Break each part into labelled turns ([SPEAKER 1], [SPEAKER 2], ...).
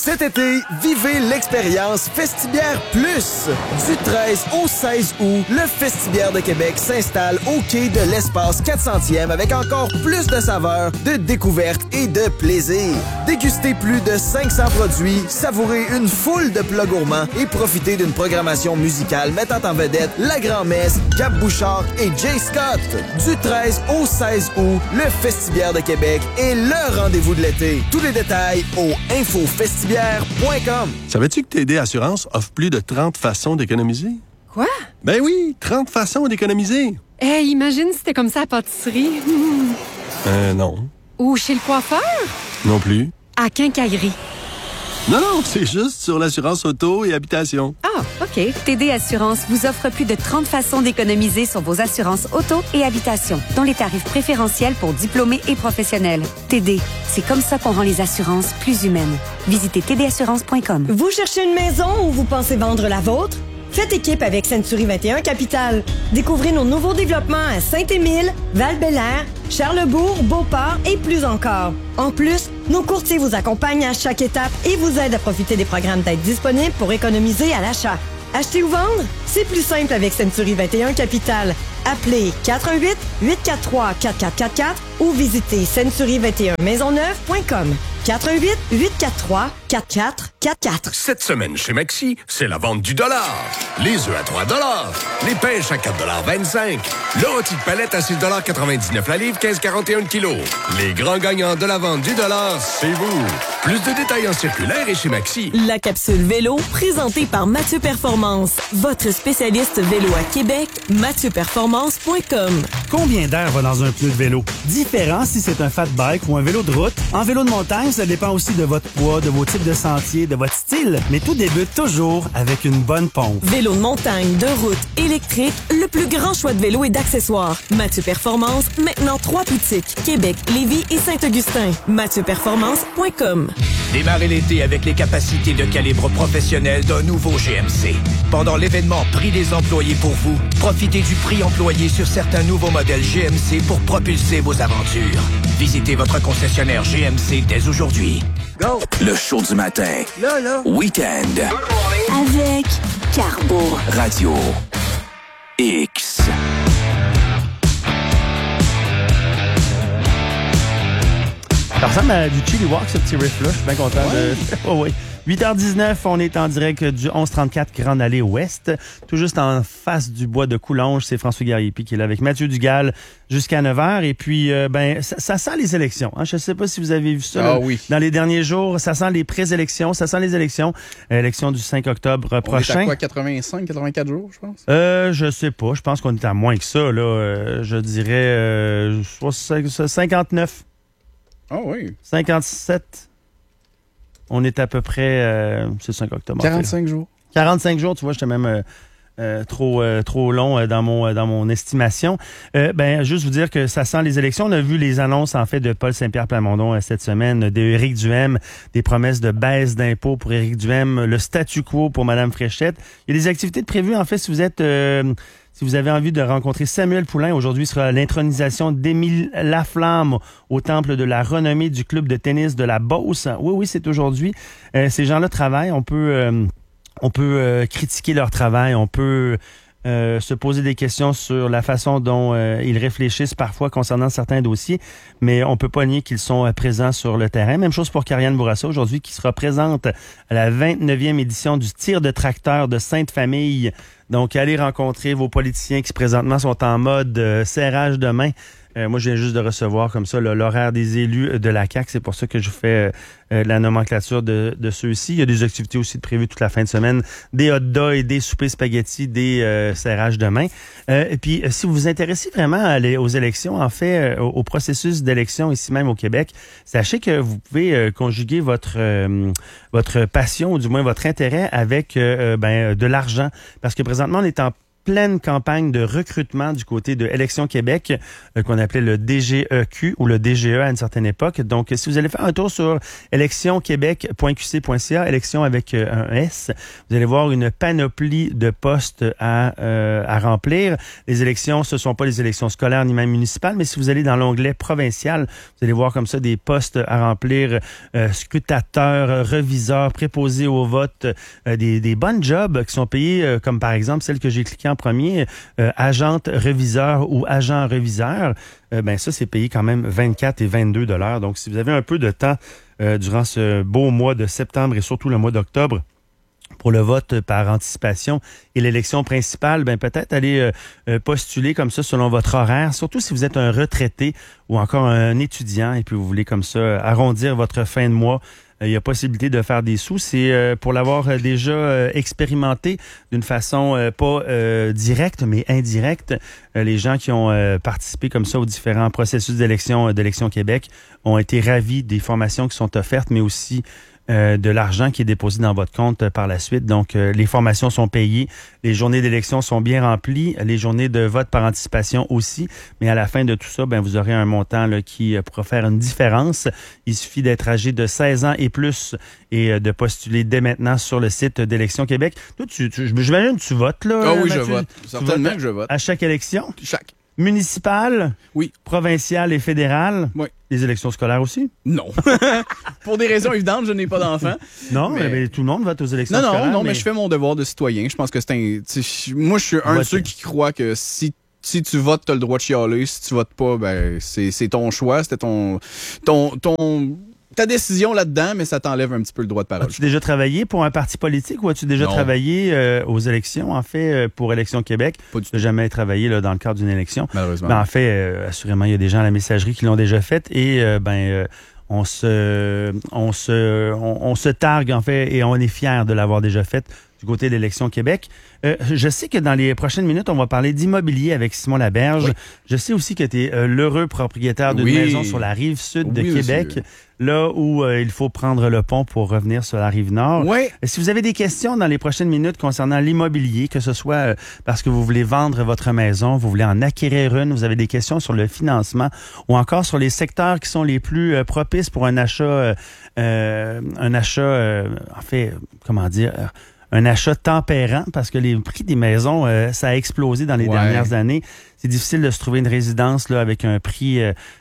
[SPEAKER 1] Cet été, vivez l'expérience Festibière Plus. Du 13 au 16 août, le Festibière de Québec s'installe au quai de l'Espace 400e avec encore plus de saveurs, de découvertes et de plaisir. Dégustez plus de 500 produits, savourez une foule de plats gourmands et profitez d'une programmation musicale mettant en vedette La Grand-Messe, Gab Bouchard et Jay Scott. Du 13 au 16 août, le Festibière de Québec est le rendez-vous de l'été. Tous les détails au infofestibière.com.
[SPEAKER 2] Savais-tu que TD Assurance offre plus de 30 façons d'économiser?
[SPEAKER 3] Quoi?
[SPEAKER 2] Ben oui, 30 façons d'économiser.
[SPEAKER 3] Imagine si c'était comme ça à la pâtisserie.
[SPEAKER 2] Non.
[SPEAKER 3] Ou chez le coiffeur?
[SPEAKER 2] Non plus.
[SPEAKER 3] À Quincaillerie.
[SPEAKER 2] Non, c'est juste sur l'assurance auto et habitation.
[SPEAKER 3] Ah, OK.
[SPEAKER 4] TD Assurance vous offre plus de 30 façons d'économiser sur vos assurances auto et habitation, dont les tarifs préférentiels pour diplômés et professionnels. TD, c'est comme ça qu'on rend les assurances plus humaines. Visitez tdassurance.com.
[SPEAKER 5] Vous cherchez une maison ou vous pensez vendre la vôtre? Faites équipe avec Century 21 Capital. Découvrez nos nouveaux développements à Saint-Émile, Val-Bélair, Charlesbourg, Beauport et plus encore. En plus, nos courtiers vous accompagnent à chaque étape et vous aident à profiter des programmes d'aide disponibles pour économiser à l'achat. Acheter ou vendre? C'est plus simple avec Century 21 Capital. Appelez 418-843-4444 ou visitez century21maisonneuve.com. 418-843-4444.
[SPEAKER 6] Cette semaine chez Maxi, c'est la vente du dollar. Les œufs à 3 $, les pêches à 4,25 $, le rôti de palette à 6,99 $ la livre, 15,41 kg. Les grands gagnants de la vente du dollar, c'est vous. Plus de détails en circulaire et chez Maxi.
[SPEAKER 7] La capsule vélo, présentée par Mathieu Performance, votre spécialiste vélo à Québec, mathieuperformance.com.
[SPEAKER 8] Combien d'air va dans un pneu de vélo? Différent si c'est un fat bike ou un vélo de route. En vélo de montagne, ça dépend aussi de votre poids, de vos types de sentiers, de votre style. Mais tout débute toujours avec une bonne pompe.
[SPEAKER 7] Vélo de montagne, de route, électrique, le plus grand choix de vélos et d'accessoires. Mathieu Performance, maintenant 3 boutiques. Québec, Lévis et Saint-Augustin. mathieuperformance.com.
[SPEAKER 9] Démarrez l'été avec les capacités de calibre professionnel d'un nouveau GMC. Pendant l'événement Prix des employés pour vous, profitez du prix employé sur certains nouveaux modèles GMC pour propulser vos aventures. Visitez votre concessionnaire GMC dès aujourd'hui.
[SPEAKER 1] Go!
[SPEAKER 9] Le show du matin.
[SPEAKER 1] Là.
[SPEAKER 9] Week-end.
[SPEAKER 7] Avec Carbo.
[SPEAKER 9] Radio X.
[SPEAKER 8] Ça ressemble à du Chili Walk, ce petit riff-là. Je suis bien content de... Oh, oui. 8h19, on est en direct du 1134 Grande Allée Ouest, tout juste en face du bois de Coulonges. C'est François Gariépi qui est là avec Mathieu Dugal jusqu'à 9h. Et puis, ça sent les élections. Hein? Je ne sais pas si vous avez vu ça dans les derniers jours. Ça sent les pré-élections, ça sent les élections. Élection du 5 octobre prochain.
[SPEAKER 10] On est à quoi, 85, 84 jours, je pense?
[SPEAKER 8] Je sais pas. Je pense qu'on est à moins que ça. Là. Je dirais 59.
[SPEAKER 10] Ah oui.
[SPEAKER 8] 57. On est à peu près... c'est 5 octobre.
[SPEAKER 10] 45 jours.
[SPEAKER 8] 45 jours, tu vois, j'étais même trop long dans mon estimation. Juste vous dire que ça sent les élections. On a vu les annonces, en fait, de Paul Saint-Pierre Plamondon cette semaine, d'Éric Duhaime, des promesses de baisse d'impôts pour Éric Duhaime, le statu quo pour Mme Fréchette. Il y a des activités de prévues, en fait, si vous avez envie de rencontrer Samuel Poulain, aujourd'hui sera l'intronisation d'Émile Laflamme au temple de la renommée du club de tennis de la Beauce. Oui, c'est aujourd'hui. Ces gens-là travaillent. On peut critiquer leur travail. On peut se poser des questions sur la façon dont ils réfléchissent parfois concernant certains dossiers, mais on peut pas nier qu'ils sont présents sur le terrain. Même chose pour Karianne Bourassa aujourd'hui, qui sera présente à la 29e édition du tir de tracteur de Sainte-Famille. Donc, allez rencontrer vos politiciens qui présentement sont en mode serrage de main. Moi, je viens juste de recevoir comme ça l'horaire des élus de la CAQ. C'est pour ça que je fais la nomenclature de ceux-ci. Il y a des activités aussi prévues toute la fin de semaine. Des hot dogs, des soupers spaghettis, des serrages de main. Et puis, si vous vous intéressez vraiment aux élections, en fait, au processus d'élection ici même au Québec, sachez que vous pouvez conjuguer votre passion, ou du moins votre intérêt avec de l'argent. Parce que présentement, on est en pleine campagne de recrutement du côté de Élections Québec, qu'on appelait le DGEQ ou le DGE à une certaine époque. Donc, si vous allez faire un tour sur électionquebec.qc.ca, élection avec un S, vous allez voir une panoplie de postes à remplir. Les élections, ce ne sont pas les élections scolaires ni même municipales, mais si vous allez dans l'onglet provincial, vous allez voir comme ça des postes à remplir, scrutateurs, reviseurs, préposés au vote, des bonnes jobs qui sont payés, comme par exemple celle que j'ai cliqué en premier, agente reviseur ou agent reviseur. Ben ça, c'est payé quand même 24 et 22 $. Donc, si vous avez un peu de temps durant ce beau mois de septembre et surtout le mois d'octobre, pour le vote par anticipation et l'élection principale, ben peut-être aller postuler comme ça selon votre horaire, surtout si vous êtes un retraité ou encore un étudiant et puis vous voulez comme ça arrondir votre fin de mois. Il y a possibilité de faire des sous. C'est pour l'avoir déjà expérimenté d'une façon pas directe, mais indirecte. Les gens qui ont participé comme ça aux différents processus d'Élection Québec ont été ravis des formations qui sont offertes, mais aussi de l'argent qui est déposé dans votre compte par la suite. Donc, les formations sont payées, les journées d'élection sont bien remplies, les journées de vote par anticipation aussi, mais à la fin de tout ça, ben vous aurez un montant là, qui pourra faire une différence. Il suffit d'être âgé de 16 ans et plus et de postuler dès maintenant sur le site d'Élections Québec. Toi, j'imagine que tu votes, là.
[SPEAKER 10] Ah oui,
[SPEAKER 8] Mathieu?
[SPEAKER 10] je vote. Certainement que je vote.
[SPEAKER 8] À chaque élection?
[SPEAKER 10] Chaque.
[SPEAKER 8] Municipale?
[SPEAKER 10] Oui.
[SPEAKER 8] Provinciale et fédérale?
[SPEAKER 10] Oui.
[SPEAKER 8] Les élections scolaires aussi?
[SPEAKER 10] Non. Pour des raisons évidentes, je n'ai pas d'enfant.
[SPEAKER 8] Non, mais tout le monde vote aux élections scolaires.
[SPEAKER 10] Non, mais je fais mon devoir de citoyen. Je pense que moi, je suis un de ceux qui croient que si tu votes, tu as le droit de chialer. Si tu votes pas, ben c'est ton choix. C'était ta décision là-dedans, mais ça t'enlève un petit peu le droit de parole.
[SPEAKER 8] As-tu déjà travaillé pour un parti politique ou as-tu déjà travaillé aux élections, en fait, pour Élections Québec?
[SPEAKER 10] Pas du tout.
[SPEAKER 8] Tu n'as jamais travaillé là, dans le cadre d'une élection.
[SPEAKER 10] Malheureusement.
[SPEAKER 8] Ben, en fait, assurément, il y a des gens à la messagerie qui l'ont déjà fait et on se targue, en fait, et on est fiers de l'avoir déjà fait du côté d'Élections Québec. Je sais que dans les prochaines minutes, on va parler d'immobilier avec Simon Laberge. Oui. Je sais aussi que tu es l'heureux propriétaire d'une maison sur la rive sud de Québec, monsieur. Là où il faut prendre le pont pour revenir sur la rive nord.
[SPEAKER 10] Oui.
[SPEAKER 8] Si vous avez des questions dans les prochaines minutes concernant l'immobilier, que ce soit parce que vous voulez vendre votre maison, vous voulez en acquérir une, vous avez des questions sur le financement ou encore sur les secteurs qui sont les plus propices pour un achat, en fait, comment dire... un achat tempérant parce que les prix des maisons, ça a explosé dans les dernières années. C'est difficile de se trouver une résidence là avec un prix,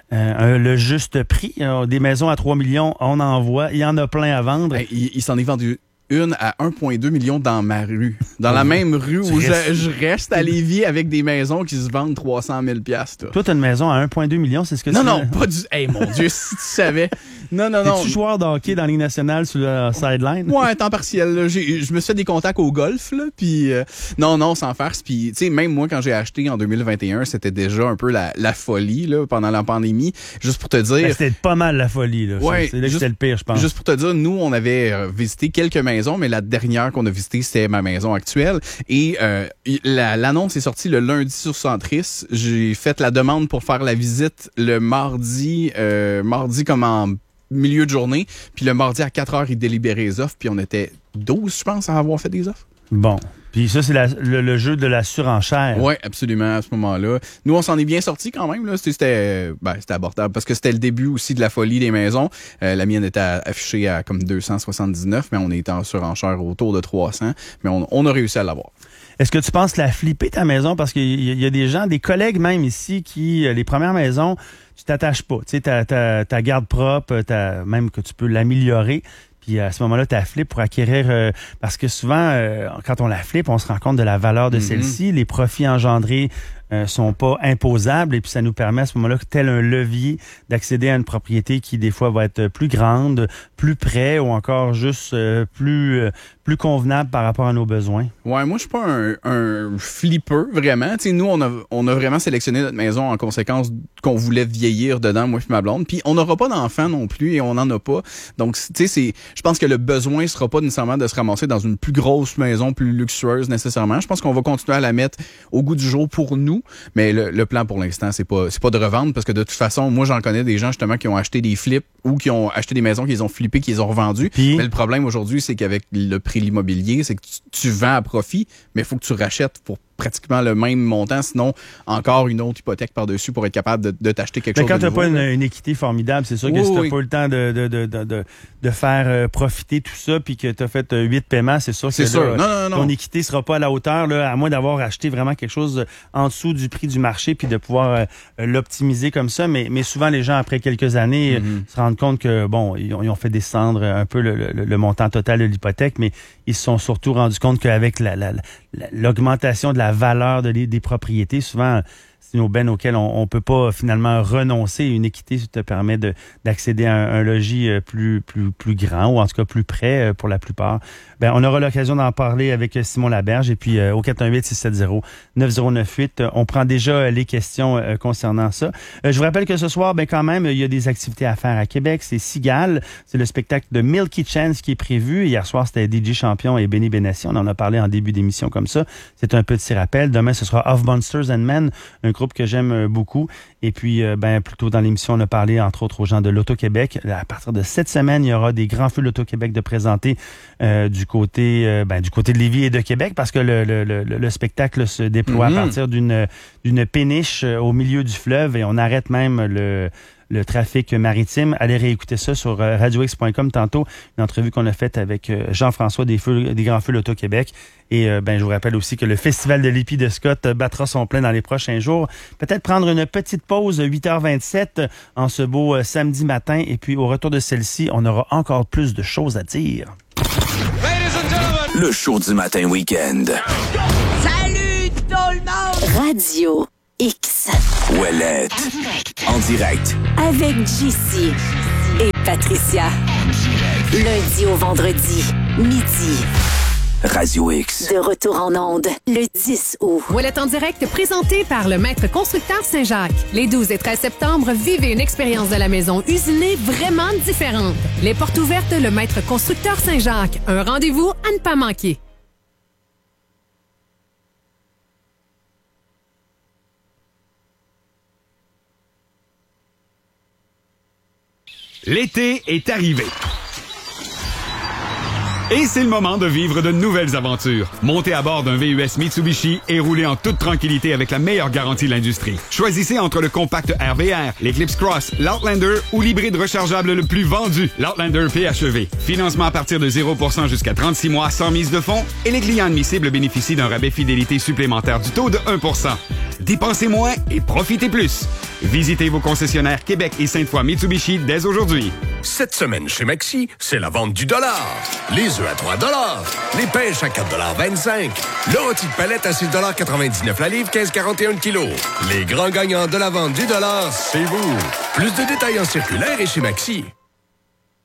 [SPEAKER 8] le juste prix. Des maisons à 3 millions, on en voit. Il y en a plein à vendre.
[SPEAKER 10] Ben, il s'en est vendu une à 1,2 million dans ma rue. Dans la même rue où je reste à Lévis avec des maisons qui se vendent 300 000 $.
[SPEAKER 8] Toi, tu as une maison à 1,2 million, c'est ce que tu...
[SPEAKER 10] Non, pas du... Hey, mon Dieu, si tu savais... Non.
[SPEAKER 8] Es-tu joueur de hockey dans la Ligue nationale sur la sideline?
[SPEAKER 10] Ouais, temps partiel. Là. Je me suis fait des contacts au golf, là, puis non, sans farce. Puis, tu sais, même moi, quand j'ai acheté en 2021, c'était déjà un peu la folie, là, pendant la pandémie. Juste pour te dire...
[SPEAKER 8] Ben, c'était pas mal la folie, là.
[SPEAKER 10] Ouais,
[SPEAKER 8] c'est là que c'était le pire, je pense.
[SPEAKER 10] Juste pour te dire, nous, on avait visité quelques maisons, mais la dernière qu'on a visitée, c'était ma maison actuelle. Et l'annonce est sortie le lundi sur Centris. J'ai fait la demande pour faire la visite le mardi comme en milieu de journée, puis le mardi à 4h, ils délibéraient les offres, puis on était 12, je pense, à avoir fait des offres.
[SPEAKER 8] Bon. Puis ça, c'est le jeu de la surenchère.
[SPEAKER 10] Oui, absolument, à ce moment-là. Nous, on s'en est bien sortis quand même. Là. C'était abordable, parce que c'était le début aussi de la folie des maisons. La mienne était affichée à comme 279, mais on était en surenchère autour de 300, mais on a réussi à l'avoir.
[SPEAKER 8] Est-ce que tu penses la flipper, ta maison? Parce qu'il y a des gens, des collègues même ici, qui, les premières maisons, tu t'attaches pas. Tu sais, ta garde propre, même que tu peux l'améliorer. Puis à ce moment-là, tu la flippes pour acquérir... parce que souvent, quand on la flippe, on se rend compte de la valeur de celle-ci. Les profits engendrés sont pas imposables et puis ça nous permet à ce moment-là, tel un levier, d'accéder à une propriété qui, des fois, va être plus grande, plus près ou encore juste plus convenable par rapport à nos besoins.
[SPEAKER 10] Ouais, moi, je suis pas un flipper, vraiment. Tu sais, nous, on a vraiment sélectionné notre maison en conséquence qu'on voulait vieillir dedans, moi et ma blonde. Puis on n'aura pas d'enfants non plus et on n'en a pas. Donc, tu sais, je pense que le besoin sera pas nécessairement de se ramasser dans une plus grosse maison, plus luxueuse nécessairement. Je pense qu'on va continuer à la mettre au goût du jour pour nous. Mais le plan pour l'instant, c'est pas de revendre parce que de toute façon, moi, j'en connais des gens justement qui ont acheté des flips ou qui ont acheté des maisons qu'ils ont flippées, qu'ils ont revendues. Mais le problème aujourd'hui, c'est qu'avec le prix de l'immobilier, c'est que tu vends à profit, mais il faut que tu rachètes pour pratiquement le même montant, sinon encore une autre hypothèque par-dessus pour être capable de t'acheter quelque chose de nouveau.
[SPEAKER 8] Quand tu n'as pas une équité formidable, c'est sûr que si tu n'as pas eu le temps de faire profiter tout ça, puis que tu as fait 8 paiements, c'est sûr que ton équité sera pas à la hauteur, là, à moins d'avoir acheté vraiment quelque chose en dessous du prix du marché, puis de pouvoir l'optimiser comme ça. Mais souvent, les gens, après quelques années, se rendent compte que, bon, ils ont fait descendre un peu le montant total de l'hypothèque, mais ils se sont surtout rendus compte qu'avec l'augmentation de la valeur des propriétés, souvent, c'est une aubaine auquel on peut pas finalement renoncer. Une équité te permet d'accéder à un logis plus grand, ou en tout cas plus près pour la plupart. On aura l'occasion d'en parler avec Simon Laberge, et puis au 418-670-9098, on prend déjà les questions concernant ça. Je vous rappelle que ce soir, quand même, il y a des activités à faire à Québec. C'est Cigale, c'est le spectacle de Milky Chance qui est prévu. Hier soir, c'était DJ Champion et Benny Benassi. On en a parlé en début d'émission comme ça. C'est un petit rappel. Demain, ce sera Of Monsters and Men, un groupe que j'aime beaucoup. Et puis, plus tôt dans l'émission, on a parlé, entre autres, aux gens de l'Auto-Québec. À partir de cette semaine, il y aura des grands feux de l'Auto-Québec de présenter du côté de Lévis et de Québec, parce que le spectacle se déploie à partir d'une péniche au milieu du fleuve, et on arrête même le trafic maritime. Allez réécouter ça sur radiox.com tantôt, une entrevue qu'on a faite avec Jean-François des Grands Feux l'Auto-Québec. Et je vous rappelle aussi que le Festival de l'Épi de Scott battra son plein dans les prochains jours. Peut-être prendre une petite pause, 8h27, en ce beau samedi matin. Et puis, au retour de celle-ci, on aura encore plus de choses à dire.
[SPEAKER 11] Le show du matin week-end.
[SPEAKER 12] Salut tout le monde!
[SPEAKER 13] Radio X.
[SPEAKER 11] Ouellette. En direct.
[SPEAKER 13] Avec JC et Patricia. Lundi au vendredi, midi.
[SPEAKER 11] Radio X.
[SPEAKER 13] De retour en onde, le 10 août.
[SPEAKER 3] Ouellette en direct, présenté par le Maître Constructeur Saint-Jacques. Les 12 et 13 septembre, vivez une expérience de la maison usinée vraiment différente. Les portes ouvertes, le Maître Constructeur Saint-Jacques. Un rendez-vous à ne pas manquer.
[SPEAKER 14] L'été est arrivé. Et c'est le moment de vivre de nouvelles aventures. Montez à bord d'un VUS Mitsubishi et roulez en toute tranquillité avec la meilleure garantie de l'industrie. Choisissez entre le compact RVR, l'Eclipse Cross, l'Outlander ou l'hybride rechargeable le plus vendu, l'Outlander PHEV. Financement à partir de 0% jusqu'à 36 mois sans mise de fonds, et les clients admissibles bénéficient d'un rabais fidélité supplémentaire du taux de 1%. Dépensez moins et profitez plus. Visitez vos concessionnaires Québec et Sainte-Foy Mitsubishi dès aujourd'hui.
[SPEAKER 6] Cette semaine chez Maxi, c'est la vente du dollar. Les œufs à 3 $, les pêches à 4,25 $, le rôti de palette à 6,99 $ la livre, 15,41 le kilo. Les grands gagnants de la vente du dollar, c'est vous. Plus de détails en circulaire et chez Maxi.